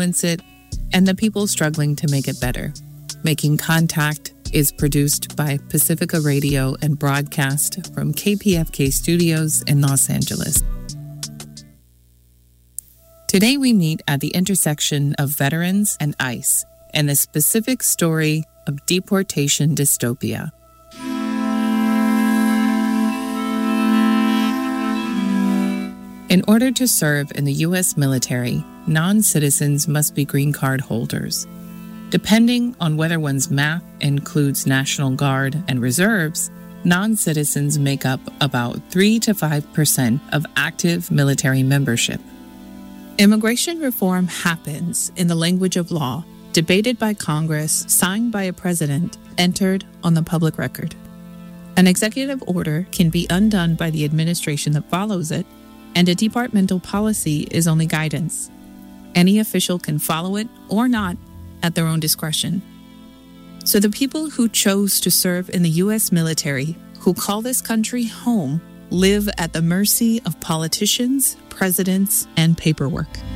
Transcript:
influence it, and the people struggling to make it better. Making Contact is produced by Pacifica Radio and broadcast from KPFK Studios in Los Angeles. Today we meet at the intersection of veterans and ICE and the specific story of deportation dystopia. In order to serve in the U.S. military, non-citizens must be green card holders. Depending on whether one's math includes National Guard and reserves, non-citizens make up about 3 to 5% of active military membership. Immigration reform happens in the language of law, debated by Congress, signed by a president, entered on the public record. An executive order can be undone by the administration that follows it, and a departmental policy is only guidance. Any official can follow it or not at their own discretion. So the people who chose to serve in the U.S. military, who call this country home, live at the mercy of politicians, presidents, and paperwork.